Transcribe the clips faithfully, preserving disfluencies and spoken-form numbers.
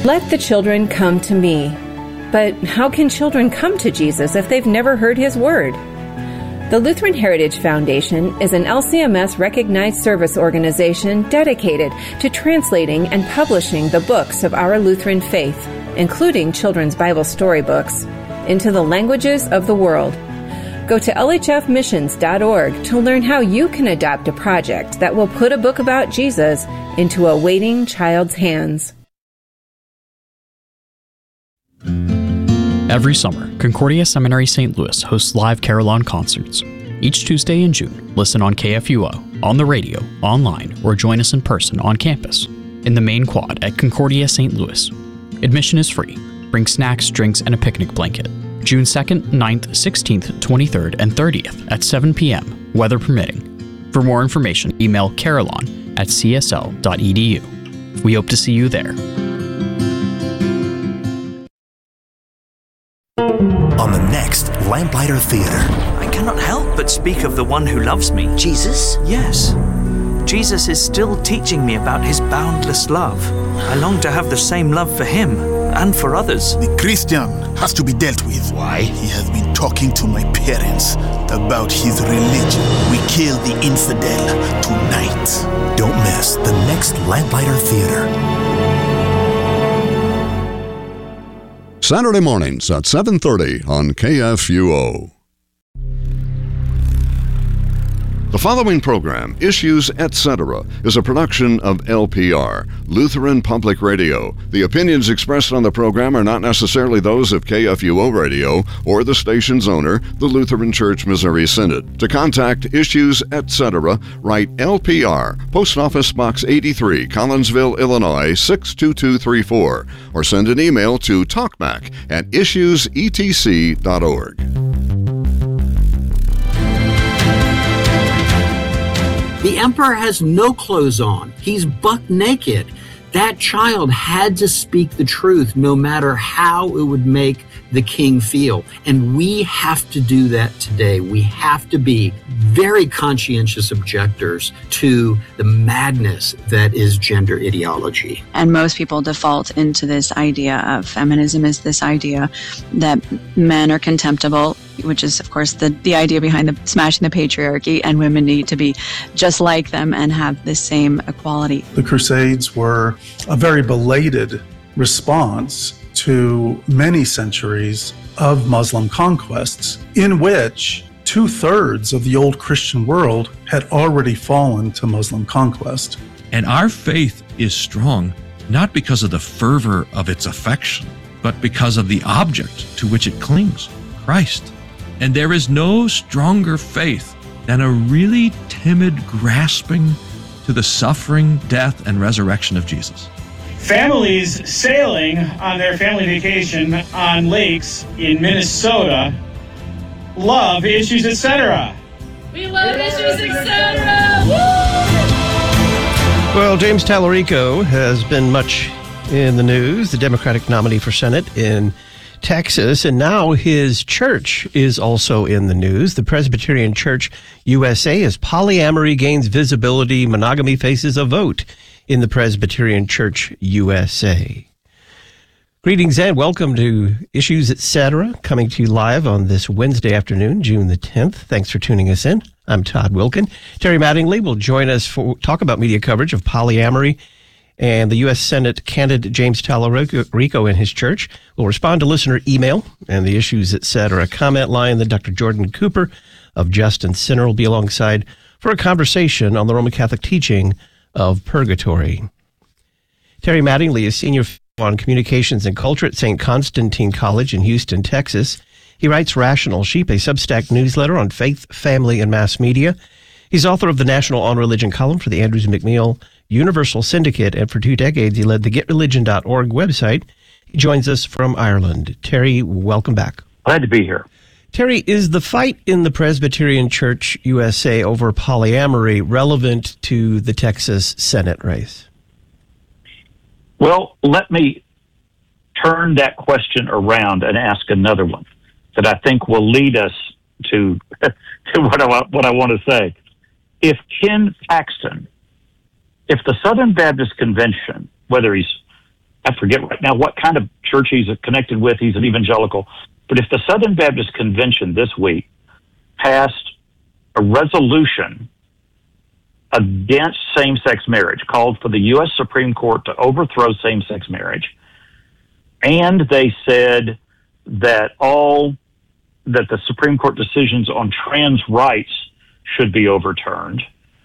Let the children come to me. But how can children come to Jesus if they've never heard his word? The Lutheran Heritage Foundation is an L C M S-recognized service organization dedicated to translating and publishing the books of our Lutheran faith, including children's Bible storybooks, into the languages of the world. Go to L H F missions dot org to learn how you can adopt a project that will put a book about Jesus into a waiting child's hands. Every summer, Concordia Seminary Saint Louis hosts live carillon concerts. Each Tuesday in June, listen on K F U O, on the radio, online, or join us in person on campus, in the main quad at Concordia Saint Louis. Admission is free. Bring snacks, drinks, and a picnic blanket. June second, ninth, sixteenth, twenty-third, and thirtieth at seven p.m., weather permitting. For more information, email carillon at c s l dot e d u. We hope to see you there. On the next Lamplighter Theater. I cannot help but speak of the one who loves me. Jesus? Yes. Jesus is still teaching me about his boundless love. I long to have the same love for him and for others. The Christian has to be dealt with. Why? He has been talking to my parents about his religion. We kill the infidel tonight. Don't miss the next Lamplighter Theater. Saturday mornings at seven thirty on K F U O. The following program, Issues Etc., is a production of L P R, Lutheran Public Radio. The opinions expressed on the program are not necessarily those of K F U O Radio or the station's owner, the Lutheran Church Missouri Synod. To contact Issues Etc., write L P R, Post Office Box eighty-three, Collinsville, Illinois, six two two three four, or send an email to talkback at issues e t c dot org. The emperor has no clothes on. He's buck naked. That child had to speak the truth no matter how it would make the king feel. And we have to do that today. We have to be very conscientious objectors to the madness that is gender ideology. And most people default into this idea of feminism as this idea that men are contemptible, which is, of course, the, the idea behind the smashing the patriarchy, and women need to be just like them and have the same equality. The Crusades were a very belated response to many centuries of Muslim conquests, in which two-thirds of the old Christian world had already fallen to Muslim conquest. And our faith is strong, not because of the fervor of its affection, but because of the object to which it clings, Christ. And there is no stronger faith than a really timid grasping to the suffering, death, and resurrection of Jesus. Families sailing on their family vacation on lakes in Minnesota love Issues Etc. We love Issues Etc. Woo! Well, James Tallarico has been much in the news, the Democratic nominee for Senate in Texas, and now his church is also in the news. The Presbyterian Church U S A, as polyamory gains visibility, monogamy faces a vote in the Presbyterian Church U S A. Greetings and welcome to Issues Etc., coming to you live on this Wednesday afternoon, June the tenth. Thanks for tuning us in. I'm Todd Wilkin. Terry Mattingly will join us for talk about media coverage of polyamory, and the U S Senate candidate James Tallarico and his church will respond to listener email and the Issues Etc. comment line. That Doctor Jordan Cooper of Justin Center will be alongside for a conversation on the Roman Catholic teaching of purgatory. Terry Mattingly is senior on communications and culture at Saint Constantine College in Houston, Texas. He writes Rational Sheep, a Substack newsletter on faith, family, and mass media. He's author of the National On Religion column for the Andrews McMeel Universal Syndicate, and for two decades he led the get religion dot org website. He joins us from Ireland. Terry, welcome back. Glad to be here. Terry, is the fight in the Presbyterian Church U S A over polyamory relevant to the Texas Senate race? Well, let me turn that question around and ask another one that I think will lead us to, to what I, what I want to say. If Ken Paxton, if the Southern Baptist Convention, whether he's I forget right now what kind of church he's connected with. He's an evangelical. But if the Southern Baptist Convention this week passed a resolution against same-sex marriage, called for the U S Supreme Court to overthrow same-sex marriage, and they said that all that the Supreme Court decisions on trans rights should be overturned,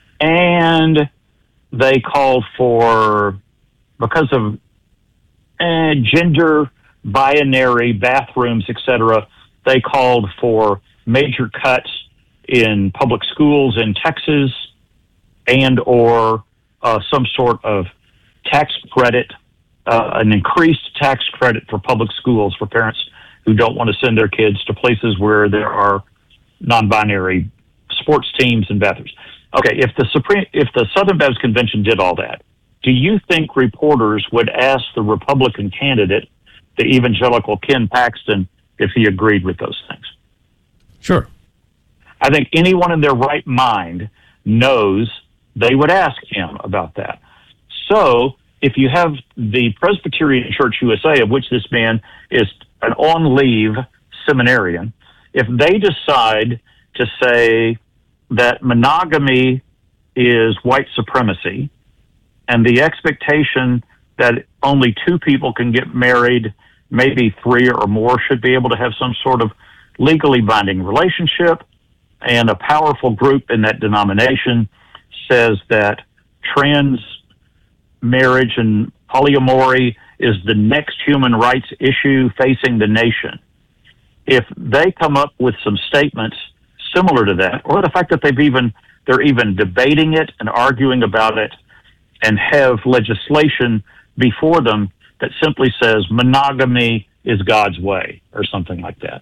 and they called for, because of eh, gender binary bathrooms, et cetera, they called for major cuts in public schools in Texas, and or uh, some sort of tax credit, uh, an increased tax credit for public schools for parents who don't want to send their kids to places where there are non-binary sports teams and bathrooms. Okay, if the Supreme, if the Southern Baptist Convention did all that, do you think reporters would ask the Republican candidate, the evangelical Ken Paxton, if he agreed with those things? Sure. I think anyone in their right mind knows they would ask him about that. So if you have the Presbyterian Church U S A, of which this man is an on-leave seminarian, if they decide to say that monogamy is white supremacy and the expectation that only two people can get married, maybe three or more should be able to have some sort of legally binding relationship, and a powerful group in that denomination says that trans marriage and polyamory is the next human rights issue facing the nation. If they come up with some statements similar to that, or the fact that they've even they're even debating it and arguing about it and have legislation before them that simply says monogamy is God's way or something like that.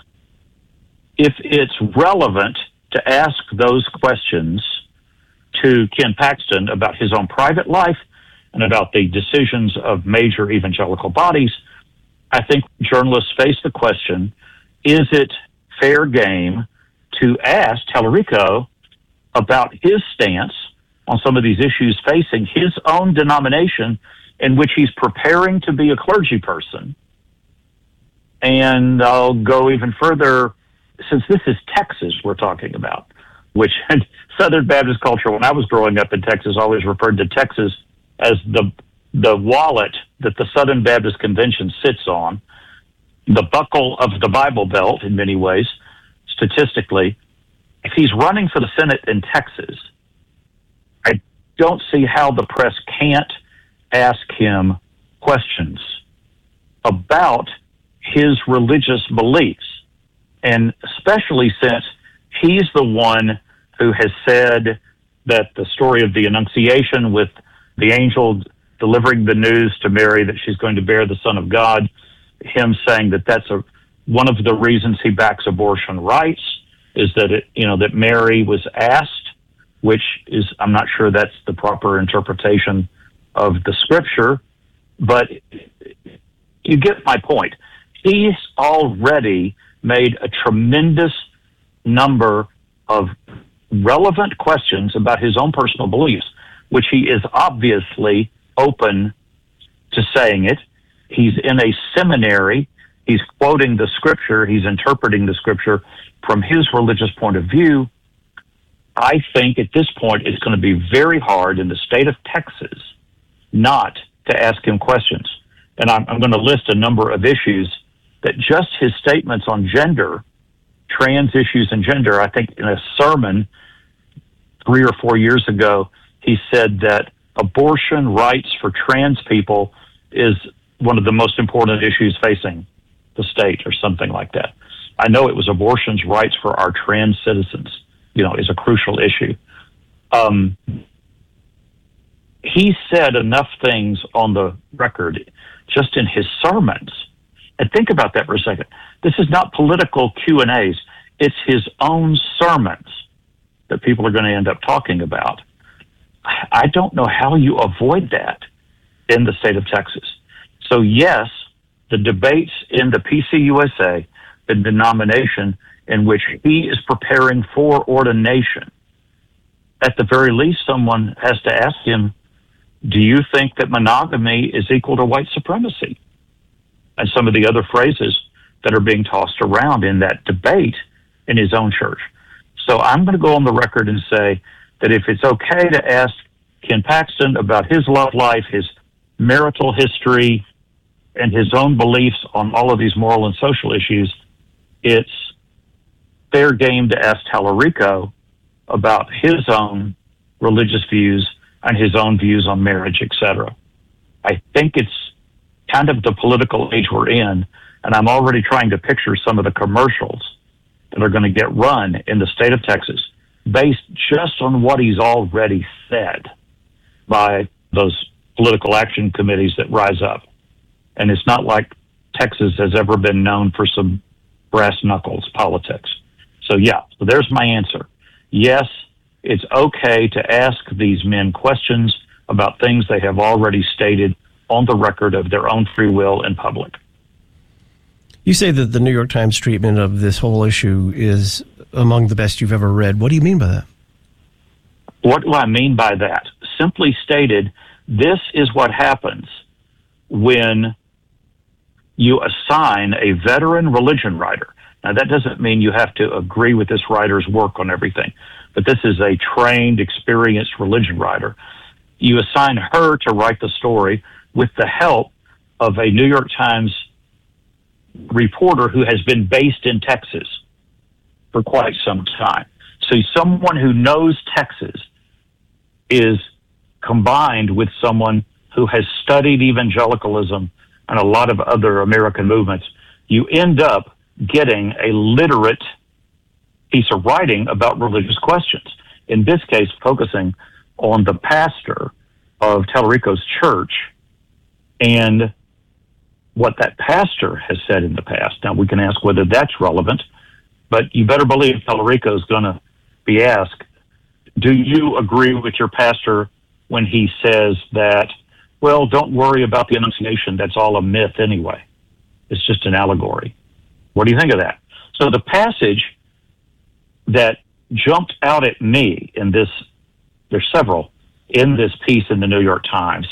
If it's relevant to ask those questions to Ken Paxton about his own private life and about the decisions of major evangelical bodies, I think journalists face the question, is it fair game to ask Tallarico about his stance on some of these issues facing his own denomination, in which he's preparing to be a clergy person? And I'll go even further, since this is Texas we're talking about, which Southern Baptist culture, when I was growing up in Texas, always referred to Texas as the the wallet that the Southern Baptist Convention sits on, the buckle of the Bible Belt in many ways, statistically. If he's running for the Senate in Texas, I don't see how the press can't ask him questions about his religious beliefs, and especially since he's the one who has said that the story of the Annunciation, with the angel delivering the news to Mary that she's going to bear the Son of God, him saying that that's a one of the reasons he backs abortion rights, is that it, you know, that Mary was asked, which is, I'm not sure that's the proper interpretation of the scripture, but you get my point. He's already made a tremendous number of relevant questions about his own personal beliefs, which he is obviously open to saying it. He's in a seminary. He's quoting the scripture. He's interpreting the scripture from his religious point of view. I think at this point it's going to be very hard in the state of Texas not to ask him questions. And I'm, I'm going to list a number of issues that just his statements on gender, trans issues and gender, I think in a sermon three or four years ago, he said that abortion rights for trans people is one of the most important issues facing the state, or something like that. I know it was abortion's rights for our trans citizens, you know, is a crucial issue. Um, he said enough things on the record just in his sermons. And think about that for a second. This is not political Q and A's. It's his own sermons that people are going to end up talking about. I don't know how you avoid that in the state of Texas. So yes, the debates in the P C U S A, the denomination in which he is preparing for ordination, at the very least, someone has to ask him, do you think that monogamy is equal to white supremacy? And some of the other phrases that are being tossed around in that debate in his own church. So I'm going to go on the record and say that if it's okay to ask Ken Paxton about his love life, his marital history, and his own beliefs on all of these moral and social issues, it's fair game to ask Tallarico about his own religious views and his own views on marriage, et cetera. I think it's kind of the political age we're in, and I'm already trying to picture some of the commercials that are going to get run in the state of Texas based just on what he's already said by those political action committees that rise up. And it's not like Texas has ever been known for some brass knuckles politics. So yeah, so there's my answer. Yes, it's okay to ask these men questions about things they have already stated on the record of their own free will in public. You say that the New York Times treatment of this whole issue is among the best you've ever read. What do you mean by that? What do I mean by that? Simply stated, this is what happens when you assign a veteran religion writer. Now, that doesn't mean you have to agree with this writer's work on everything, but this is a trained, experienced religion writer. You assign her to write the story with the help of a New York Times reporter who has been based in Texas for quite some time. So someone who knows Texas is combined with someone who has studied evangelicalism and a lot of other American movements. You end up getting a literate piece of writing about religious questions. In this case, focusing on the pastor of Tallarico's church and what that pastor has said in the past. Now, we can ask whether that's relevant, but you better believe Tallarico is going to be asked, do you agree with your pastor when he says that, well, don't worry about the Annunciation, that's all a myth anyway. It's just an allegory. What do you think of that? So the passage that jumped out at me in this, there's several, in this piece in the New York Times,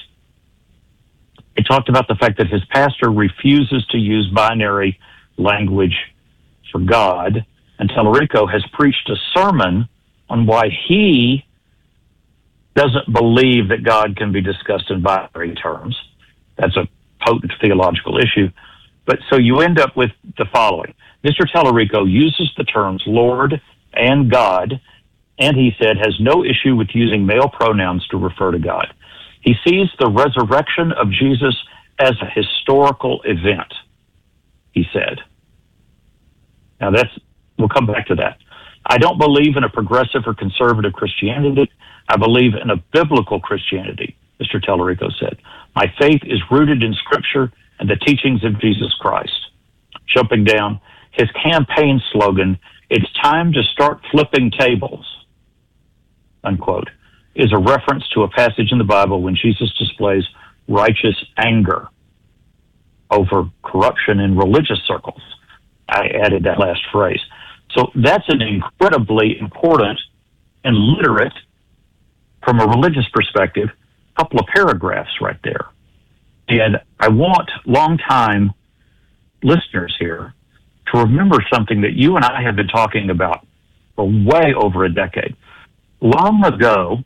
it talked about the fact that his pastor refuses to use binary language for God, and Tallarico has preached a sermon on why he doesn't believe that God can be discussed in binary terms. That's a potent theological issue. But so you end up with the following. Mister Tallarico uses the terms Lord and God, and he said has no issue with using male pronouns to refer to God. He sees the resurrection of Jesus as a historical event, he said. Now that's, we'll come back to that. I don't believe in a progressive or conservative Christianity. I believe in a biblical Christianity, Mister Tallarico said. My faith is rooted in Scripture and the teachings of Jesus Christ. Jumping down, his campaign slogan, it's time to start flipping tables, unquote, is a reference to a passage in the Bible when Jesus displays righteous anger over corruption in religious circles. I added that last phrase. So that's an incredibly important and literate, from a religious perspective, couple of paragraphs right there. And I want longtime listeners here to remember something that you and I have been talking about for way over a decade. Long ago,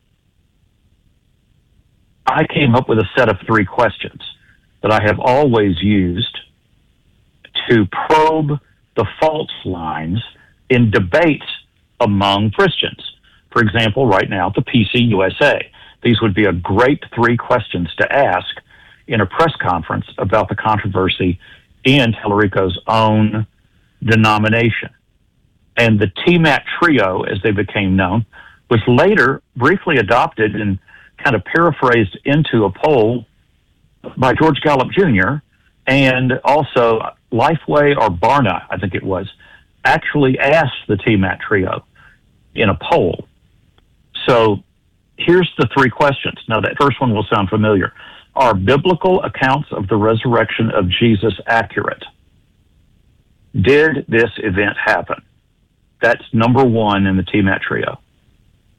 I came up with a set of three questions that I have always used to probe the fault lines in debates among Christians. For example, right now, the P C U S A. These would be a great three questions to ask in a press conference about the controversy in Tallarico's own denomination. And the T M A T trio, as they became known, was later briefly adopted and kind of paraphrased into a poll by George Gallup Junior And also Lifeway or Barna, I think it was, actually asked the T M A T trio in a poll. So here's the three questions. Now, that first one will sound familiar. Are biblical accounts of the resurrection of Jesus accurate? Did this event happen? That's number one in the T M A T trio.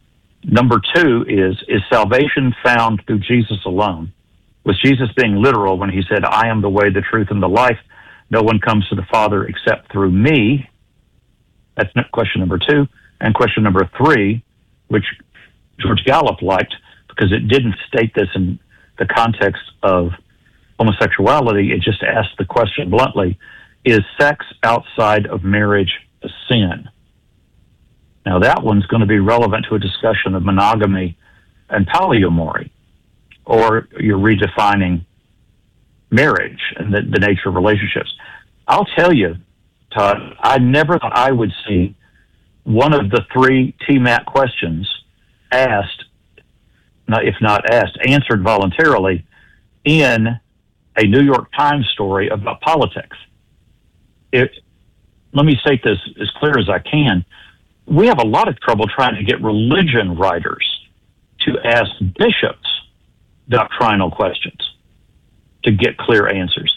Number two is, is salvation found through Jesus alone? Was Jesus being literal when he said, I am the way, the truth, and the life? No one comes to the Father except through me. That's question number two. And question number three, which George Gallup liked because it didn't state this in the context of homosexuality. It just asked the question bluntly, is sex outside of marriage a sin? Now that one's going to be relevant to a discussion of monogamy and polyamory, or you're redefining marriage and the, the nature of relationships. I'll tell you, Todd, I never thought I would see one of the three T MAT questions asked, not, if not asked, answered voluntarily in a New York Times story about politics. It, let me state this as clear as I can. We have a lot of trouble trying to get religion writers to ask bishops doctrinal questions to get clear answers.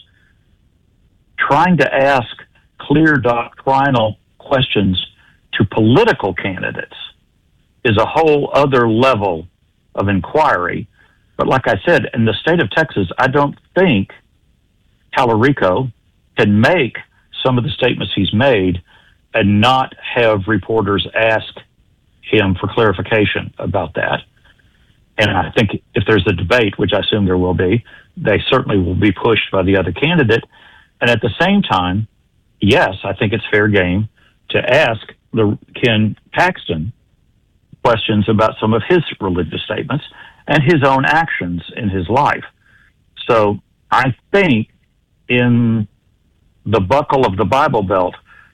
Trying to ask clear doctrinal questions to political candidates is a whole other level of inquiry. But like I said, in the state of Texas, I don't think Tallarico can make some of the statements he's made and not have reporters ask him for clarification about that. And I think if there's a debate, which I assume there will be, they certainly will be pushed by the other candidate. And at the same time, yes, I think it's fair game to ask the Ken Paxton questions about some of his religious statements and his own actions in his life. So I think in the buckle of the Bible Belt,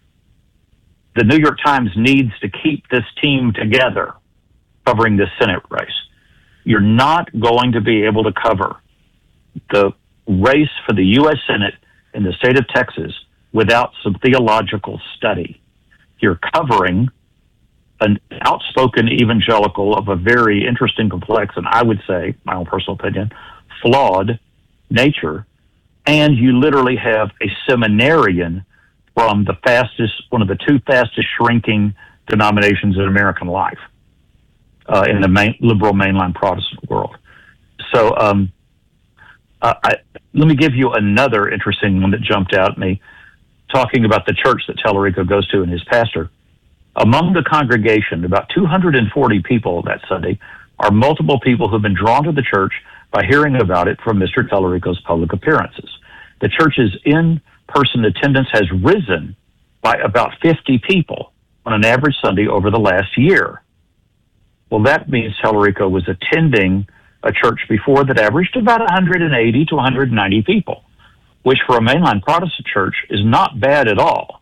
the New York Times needs to keep this team together covering this Senate race. You're not going to be able to cover the race for the U S Senate in the state of Texas without some theological study. You're covering an outspoken evangelical of a very interesting, complex, and I would say, my own personal opinion, flawed nature. And you literally have a seminarian from the fastest, one of the two fastest shrinking denominations in American life, uh, in the main, liberal mainline Protestant world. So um, uh, I, let me give you another interesting one that jumped out at me, talking about the church that Tallarico goes to and his pastor. Among the congregation, about two hundred forty people that Sunday, are multiple people who have been drawn to the church by hearing about it from Mister Tallarico's public appearances. The church's in-person attendance has risen by about fifty people on an average Sunday over the last year. Well, that means Tallarico was attending a church before that averaged about one hundred eighty to one hundred ninety people, which for a mainline Protestant church is not bad at all.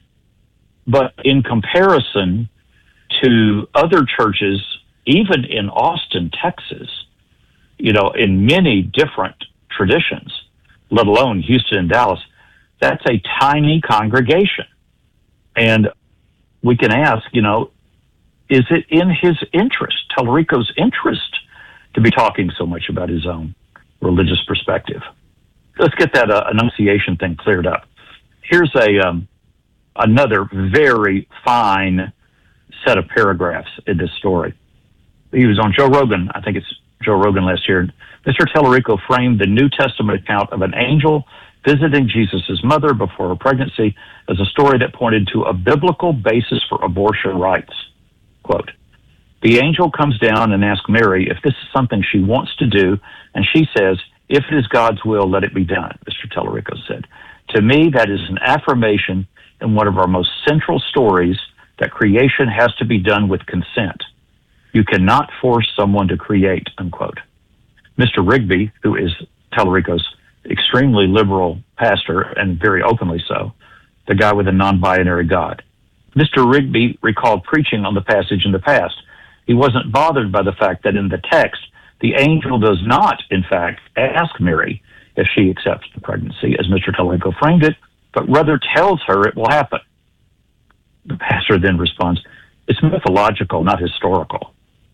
But in comparison to other churches, even in Austin, Texas, you know, in many different traditions, let alone Houston and Dallas, that's a tiny congregation. And we can ask, you know, is it in his interest, Tallarico's interest, to be talking so much about his own religious perspective? Let's get that uh, Annunciation thing cleared up. Here's a um, another very fine set of paragraphs in this story. He was on Joe Rogan, I think it's Joe Rogan last year. Mister Tallarico framed the New Testament account of an angel visiting Jesus' mother before her pregnancy as a story that pointed to a biblical basis for abortion rights. Quote, the angel comes down and asks Mary if this is something she wants to do, and she says, if it is God's will, let it be done, Mister Tallarico said. To me, that is an affirmation in one of our most central stories that creation has to be done with consent. You cannot force someone to create, unquote. Mister Rigby, who is Tallarico's extremely liberal pastor, and very openly so, the guy with a non-binary God. Mister Rigby recalled preaching on the passage in the past. He wasn't bothered by the fact that in the text, the angel does not, in fact, ask Mary if she accepts the pregnancy, as Mister Tallarico framed it, but rather tells her it will happen. The pastor then responds, it's mythological, not historical.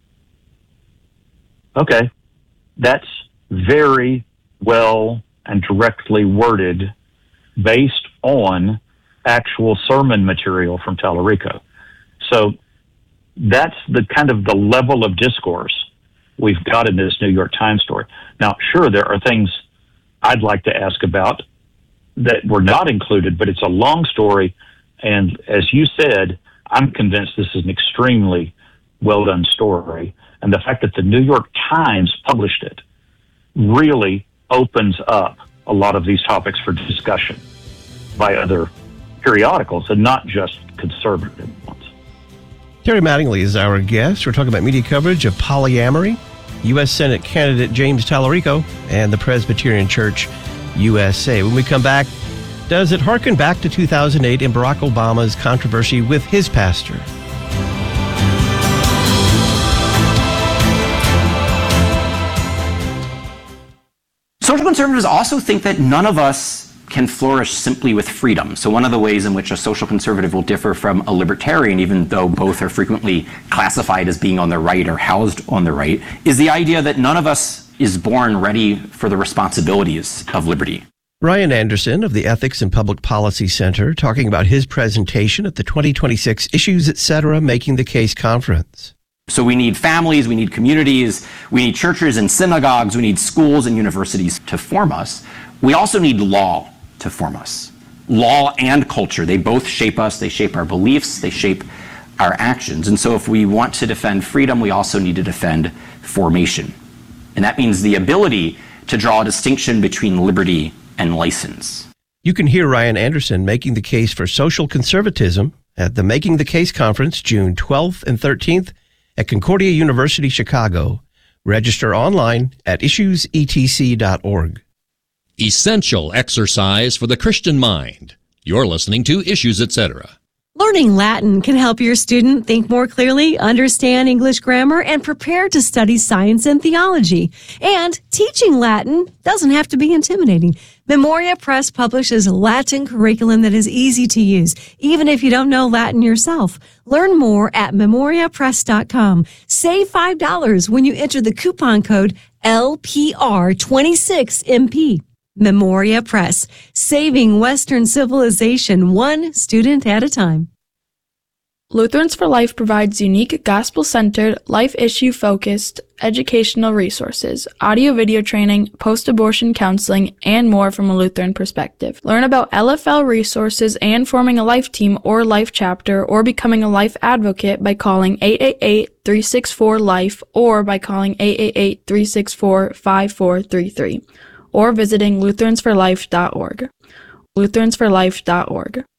Okay, that's very well and directly worded based on actual sermon material from Tallarico. So that's the kind of the level of discourse we've got in this New York Times story. Now, sure, there are things I'd like to ask about that were not included, but it's a long story. And as you said, I'm convinced this is an extremely well done story. And the fact that the New York Times published it really opens up a lot of these topics for discussion by other periodicals and not just conservative ones. Terry Mattingly is our guest. We're talking about media coverage of polyamory, U S Senate candidate James Tallarico, and the Presbyterian Church U S A. When we come back, does it harken back to two thousand eight and Barack Obama's controversy with his pastor? Social conservatives also think that none of us can flourish simply with freedom. So one of the ways in which a social conservative will differ from a libertarian, even though both are frequently classified as being on the right or housed on the right, is the idea that none of us is born ready for the responsibilities of liberty. Ryan Anderson of the Ethics and Public Policy Center talking about his presentation at the twenty twenty-six Issues, et cetera. Making the Case conference. So we need families, we need communities, we need churches and synagogues, we need schools and universities to form us. We also need law to form us. Law and culture, they both shape us, they shape our beliefs, they shape our actions. And so if we want to defend freedom, we also need to defend formation. And that means the ability to draw a distinction between liberty and license. You can hear Ryan Anderson making the case for social conservatism at the Making the Case conference June twelfth and thirteenth at Concordia University, Chicago. Register online at issues e t c dot org. Essential exercise for the Christian mind. You're listening to Issues, et cetera. Learning Latin can help your student think more clearly, understand English grammar, and prepare to study science and theology. And teaching Latin doesn't have to be intimidating. Memoria Press publishes a Latin curriculum that is easy to use, even if you don't know Latin yourself. Learn more at memoria press dot com. Save five dollars when you enter the coupon code L P R twenty-six M P. Memoria Press, saving Western civilization one student at a time. Lutherans for Life provides unique gospel-centered, life-issue-focused educational resources, audio-video training, post-abortion counseling, and more from a Lutheran perspective. Learn about L F L resources and forming a life team or life chapter or becoming a life advocate by calling eight eight eight, three six four, LIFE or by calling eight eight eight, three six four, five four three three or visiting lutherans for life dot org. lutherans for life dot org.